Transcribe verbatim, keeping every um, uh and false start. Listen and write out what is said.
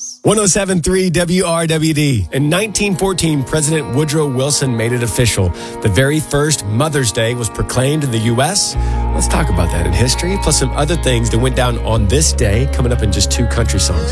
one oh seven point three W R W D. In nineteen fourteen, President Woodrow Wilson made it official. The very first Mother's Day was proclaimed in the U S. Let's talk about that in history, plus some other things that went down on this day, coming up in just two country songs.